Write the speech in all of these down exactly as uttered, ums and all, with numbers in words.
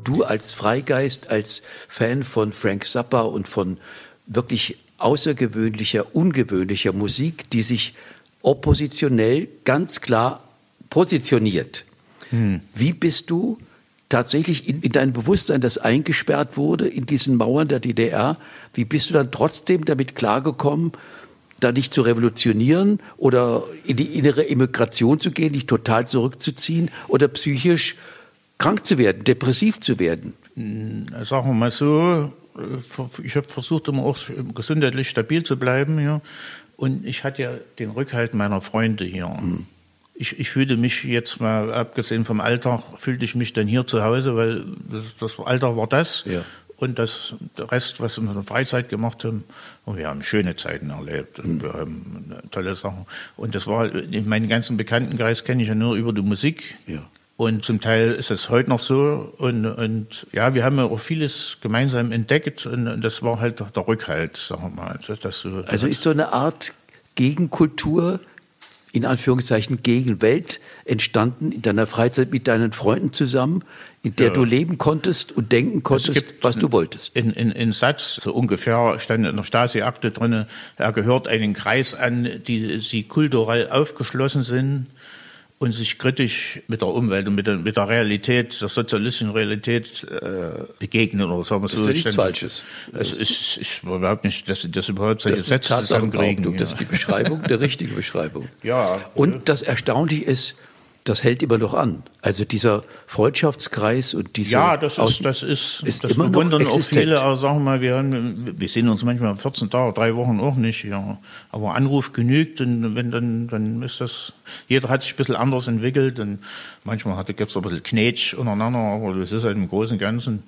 du als Freigeist, als Fan von Frank Zappa und von wirklich außergewöhnlicher, ungewöhnlicher Musik, die sich oppositionell ganz klar positioniert. Hm. Wie bist du tatsächlich in, in dein Bewusstsein, das eingesperrt wurde in diesen Mauern der D D R, wie bist du dann trotzdem damit klargekommen, da nicht zu revolutionieren oder in die innere Immigration zu gehen, dich total zurückzuziehen oder psychisch krank zu werden, depressiv zu werden? Sagen wir mal so, ich habe versucht, immer auch gesundheitlich stabil zu bleiben hier. Und ich hatte ja den Rückhalt meiner Freunde hier. Mhm. Ich, ich fühlte mich jetzt mal, abgesehen vom Alltag, fühlte ich mich dann hier zu Hause, weil das, das Alltag war das. Ja. Und das, der Rest, was wir in der Freizeit gemacht haben, und wir haben schöne Zeiten erlebt und mhm. wir haben tolle Sachen. Und das war, in meinen ganzen Bekanntenkreis kenne ich ja nur über die Musik. Ja. Und zum Teil ist es heute noch so. Und, und ja, wir haben ja auch vieles gemeinsam entdeckt. Und, und das war halt der Rückhalt, sagen wir mal. Dass du, also ist so eine Art Gegenkultur, in Anführungszeichen Gegenwelt, entstanden in deiner Freizeit mit deinen Freunden zusammen, in der ja. du leben konntest und denken konntest, was du wolltest. In, in, in Satz, so ungefähr, stand in der Stasi-Akte drin, er gehört einen Kreis an, die sie kulturell aufgeschlossen sind und sich kritisch mit der Umwelt und mit der, mit der Realität, der sozialistischen Realität äh, begegnen oder sagen wir so. Das ist ja nichts Falsches. Es ist, ich überhaupt nicht, dass sie das überhaupt solche Sätze zusammenkriegen. Das ist die Beschreibung, der richtige Beschreibung. Ja. Und das Erstaunliche ist, das hält immer noch an. Also dieser Freundschaftskreis und diese... Ja, das ist, das ist, ist das bewundern auch viele, aber sagen wir mal, wir, haben, wir sehen uns manchmal vierzehn Tage, drei Wochen auch nicht, ja. Aber Anruf genügt und wenn dann, dann ist das, jeder hat sich ein bisschen anders entwickelt und manchmal gibt es ein bisschen Knetsch untereinander, aber das ist halt im Großen und Ganzen,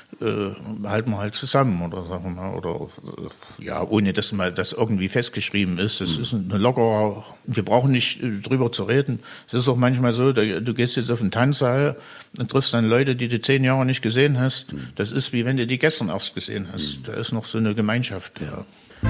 äh, halten wir halt zusammen oder sagen wir mal, oder äh, ja, ohne dass mal das irgendwie festgeschrieben ist. Das mhm. ist eine lockere, wir brauchen nicht äh, drüber zu reden. Es ist auch manchmal so, da, du gehst jetzt auf einen Tanzsaal und triffst dann Leute, die du zehn Jahre nicht gesehen hast. Mhm. Das ist wie wenn du die gestern erst gesehen hast. Mhm. Da ist noch so eine Gemeinschaft. Ja.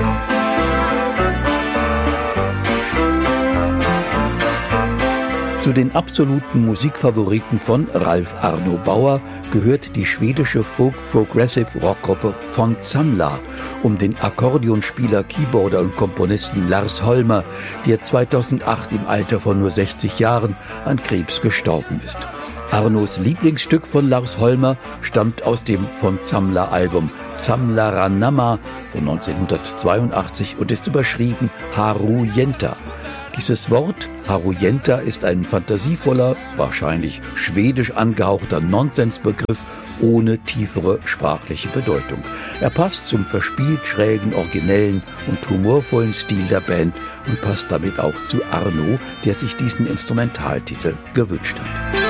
Zu den absoluten Musikfavoriten von Ralf Arno Bauer gehört die schwedische Folk-Progressive-Rockgruppe von Samla um den Akkordeonspieler, Keyboarder und Komponisten Lars Holmer, der zweitausendacht im Alter von nur sechzig Jahren an Krebs gestorben ist. Arnos Lieblingsstück von Lars Holmer stammt aus dem von Samla-Album Samlaranama von neunzehnhundertzweiundachtzig und ist überschrieben Harujenta. Dieses Wort, Harujenta, ist ein fantasievoller, wahrscheinlich schwedisch angehauchter Nonsensbegriff ohne tiefere sprachliche Bedeutung. Er passt zum verspielt schrägen, originellen und humorvollen Stil der Band und passt damit auch zu Arno, der sich diesen Instrumentaltitel gewünscht hat.